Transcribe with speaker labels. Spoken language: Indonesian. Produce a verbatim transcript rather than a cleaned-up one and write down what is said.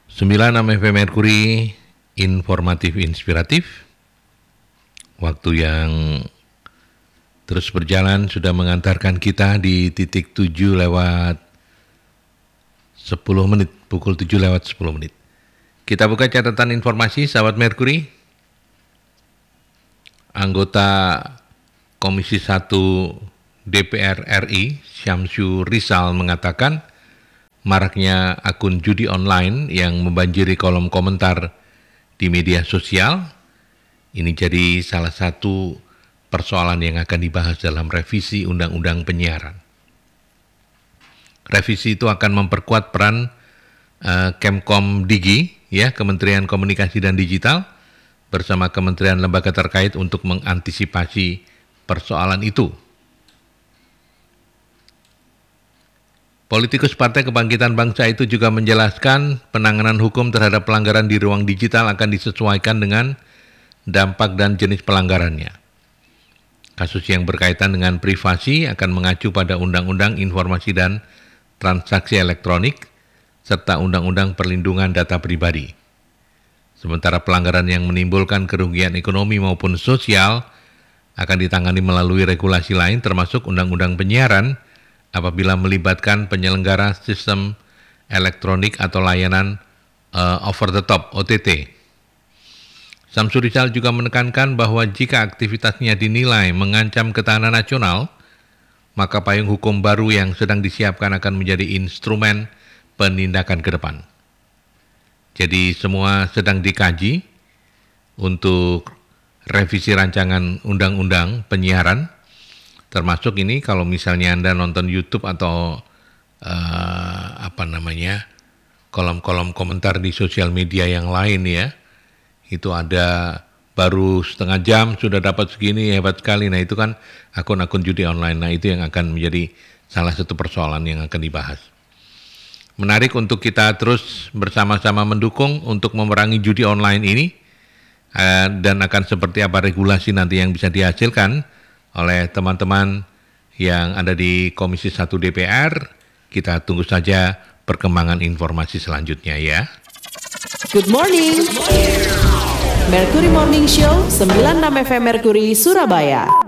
Speaker 1: sembilan enam F M Merkuri, informatif inspiratif. Waktu yang terus berjalan sudah mengantarkan kita di titik tujuh lewat sepuluh menit, pukul tujuh lewat sepuluh menit. Kita buka catatan informasi, sahabat Merkuri. Anggota Komisi satu D P R R I, Syamsu Rizal, mengatakan maraknya akun judi online yang membanjiri kolom komentar di media sosial ini jadi salah satu persoalan yang akan dibahas dalam revisi Undang-Undang Penyiaran. Revisi itu akan memperkuat peran uh, Kemkom Digi, ya, Kementerian Komunikasi dan Digital, bersama kementerian lembaga terkait untuk mengantisipasi persoalan itu. Politikus Partai Kebangkitan Bangsa itu juga menjelaskan penanganan hukum terhadap pelanggaran di ruang digital akan disesuaikan dengan dampak dan jenis pelanggarannya. Kasus yang berkaitan dengan privasi akan mengacu pada Undang-Undang Informasi dan Transaksi Elektronik serta Undang-Undang Perlindungan Data Pribadi. Sementara pelanggaran yang menimbulkan kerugian ekonomi maupun sosial akan ditangani melalui regulasi lain termasuk Undang-Undang Penyiaran apabila melibatkan penyelenggara sistem elektronik atau layanan uh, over the top O T T. Syamsu Rizal juga menekankan bahwa jika aktivitasnya dinilai mengancam ketahanan nasional, maka payung hukum baru yang sedang disiapkan akan menjadi instrumen penindakan ke depan. Jadi semua sedang dikaji untuk revisi rancangan undang-undang penyiaran. Termasuk ini kalau misalnya Anda nonton YouTube atau uh, apa namanya kolom-kolom komentar di sosial media yang lain, ya, itu ada baru setengah jam sudah dapat segini, hebat sekali. Nah itu kan akun-akun judi online. Nah itu yang akan menjadi salah satu persoalan yang akan dibahas. Menarik untuk kita terus bersama-sama mendukung untuk memerangi judi online ini, uh, dan akan seperti apa regulasi nanti yang bisa dihasilkan oleh teman-teman yang ada di Komisi satu D P R. Kita tunggu saja perkembangan informasi selanjutnya, ya.
Speaker 2: Good morning. Mercury Morning Show sembilan puluh enam F M Mercury Surabaya.